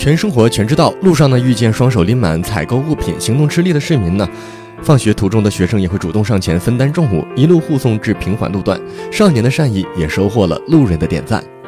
全生活全知道，路上呢遇见双手拎满采购物品、行动吃力的市民呢，放学途中的学生也会主动上前分担重物，一路护送至平缓路段。少年的善意也收获了路人的点赞。